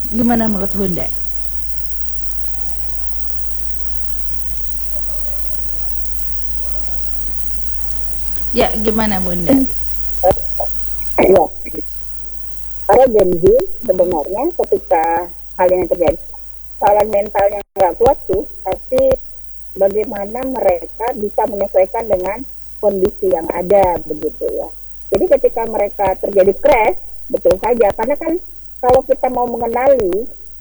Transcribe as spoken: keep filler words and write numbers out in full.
Gimana menurut Bunda? Ya, gimana Bunda? Ya, para Gen Z sebenarnya ketika hal yang terjadi, soalan mental yang nggak kuat sih, tapi bagaimana mereka bisa menyesuaikan dengan kondisi yang ada begitu ya. Jadi ketika mereka terjadi crash, betul saja, karena kan kalau kita mau mengenali